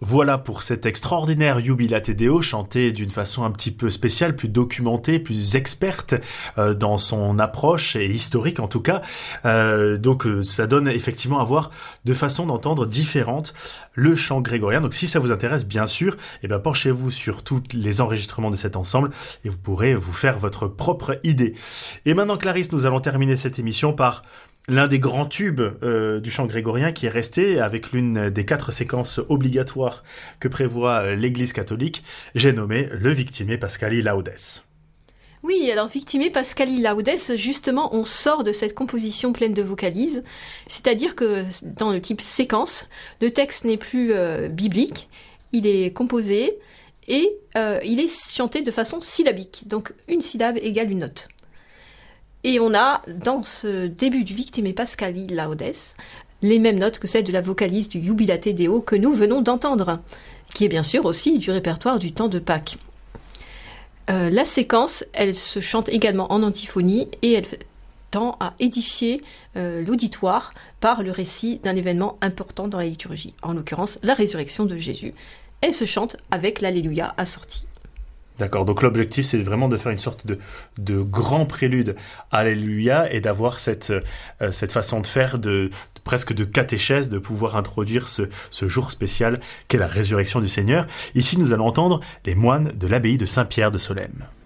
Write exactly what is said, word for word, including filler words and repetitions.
Voilà pour cet extraordinaire Jubilate Deo chanté d'une façon un petit peu spéciale, plus documentée, plus experte euh, dans son approche et historique en tout cas. Euh, donc euh, ça donne effectivement à voir deux façons d'entendre différentes le chant grégorien. Donc si ça vous intéresse bien sûr, eh ben penchez-vous sur tous les enregistrements de cet ensemble et vous pourrez vous faire votre propre idée. Et maintenant Clarisse, nous allons terminer cette émission par l'un des grands tubes euh, du chant grégorien qui est resté avec l'une des quatre séquences obligatoires que prévoit l'Église catholique, j'ai nommé le Victime Pascali Laudes. Oui, alors Victime Pascali Laudes, justement, on sort de cette composition pleine de vocalises, c'est-à-dire que dans le type séquence, le texte n'est plus euh, biblique, il est composé et euh, il est chanté de façon syllabique, donc une syllabe égale une note. Et on a, dans ce début du Victime Pascali Laudes, les mêmes notes que celles de la vocalise du Jubilate Deo que nous venons d'entendre, qui est bien sûr aussi du répertoire du temps de Pâques. Euh, la séquence, elle se chante également en antiphonie et elle tend à édifier euh, l'auditoire par le récit d'un événement important dans la liturgie, en l'occurrence la résurrection de Jésus. Elle se chante avec l'Alléluia assorti. D'accord, donc l'objectif c'est vraiment de faire une sorte de, de grand prélude à Alléluia et d'avoir cette, euh, cette façon de faire, de, de presque de catéchèse, de pouvoir introduire ce, ce jour spécial qu'est la résurrection du Seigneur. Ici nous allons entendre les moines de l'abbaye de Saint-Pierre de Solesmes.